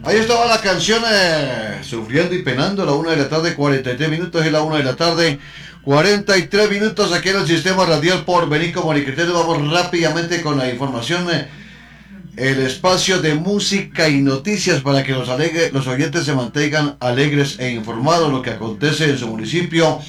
Ahí estaba la canción Sufriendo y Penando, la 1 de la tarde, 43 minutos, es la 1 de la tarde, 43 minutos aquí en el sistema radial por Benico Moriquetero. Vamos rápidamente con la información, el espacio de música y noticias para que los oyentes se mantengan alegres e informados de lo que acontece en su municipio,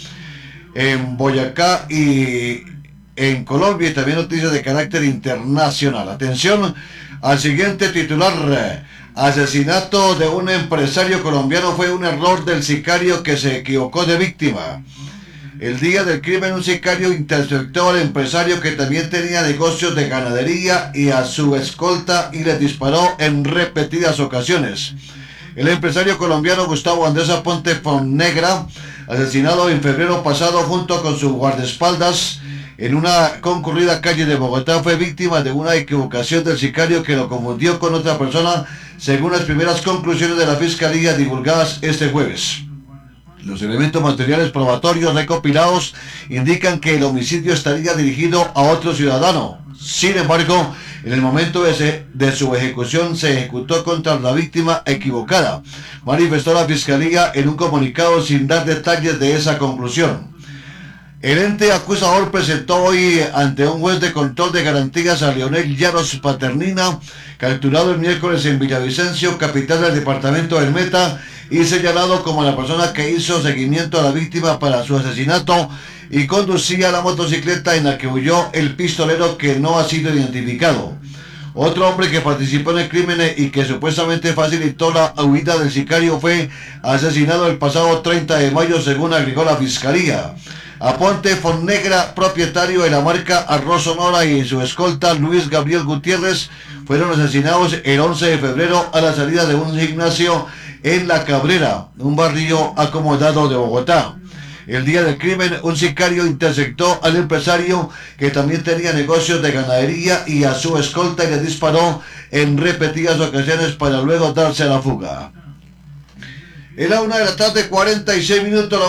en Boyacá y en Colombia, y también noticias de carácter internacional. Atención al siguiente titular. Asesinato de un empresario colombiano fue un error del sicario que se equivocó de víctima. El día del crimen, un sicario interceptó al empresario que también tenía negocios de ganadería y a su escolta y le disparó en repetidas ocasiones. El empresario colombiano Gustavo Andrés Aponte Fonnegra, asesinado en febrero pasado junto con su guardaespaldas en una concurrida calle de Bogotá, fue víctima de una equivocación del sicario que lo confundió con otra persona, según las primeras conclusiones de la Fiscalía divulgadas este jueves. Los elementos materiales probatorios recopilados indican que el homicidio estaría dirigido a otro ciudadano. Sin embargo, en el momento de su ejecución se ejecutó contra la víctima equivocada, manifestó la Fiscalía en un comunicado sin dar detalles de esa conclusión. El ente acusador presentó hoy ante un juez de control de garantías a Leonel Llanos Paternina, capturado el miércoles en Villavicencio, capital del departamento del Meta, y señalado como la persona que hizo seguimiento a la víctima para su asesinato y conducía la motocicleta en la que huyó el pistolero, que no ha sido identificado. Otro hombre que participó en el crimen y que supuestamente facilitó la huida del sicario fue asesinado el pasado 30 de mayo, según agregó la Fiscalía. Aponte Fonnegra, propietario de la marca Arroz Sonora, y su escolta Luis Gabriel Gutiérrez fueron asesinados el 11 de febrero a la salida de un gimnasio en La Cabrera, un barrio acomodado de Bogotá. El día del crimen, un sicario interceptó al empresario que también tenía negocios de ganadería y a su escolta y le disparó en repetidas ocasiones para luego darse a la fuga. Es la 1 de la tarde, 46 minutos.